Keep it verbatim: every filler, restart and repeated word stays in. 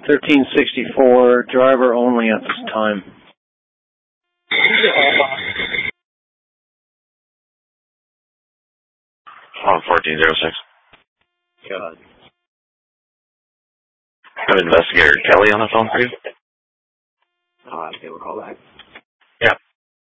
thirteen sixty-four, driver only at this time. On fourteen oh six. God. Have Investigator Kelly on the phone for you? Uh, they will call back.